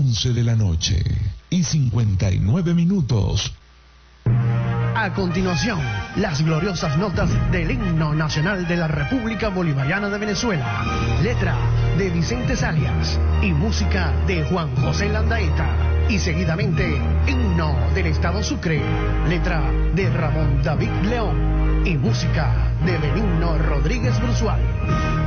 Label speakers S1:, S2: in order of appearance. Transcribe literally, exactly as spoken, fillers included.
S1: once de la noche y cincuenta y nueve minutos.
S2: A continuación, las gloriosas notas del himno nacional de la República Bolivariana de Venezuela. Letra de Vicente Salias y música de Juan José Landaeta. Y seguidamente, himno del Estado Sucre. Letra de Ramón David León y música de Benigno Rodríguez Brusual.